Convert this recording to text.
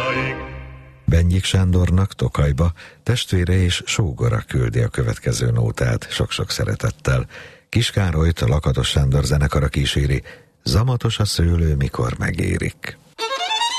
Bengyik Sándornak Tokajba testvére és sógora küldi a következő nótát sok-sok szeretettel. Kis Károlyt a Lakatos Sándor zenekara kíséri, Zamatos a szőlő, mikor megérik.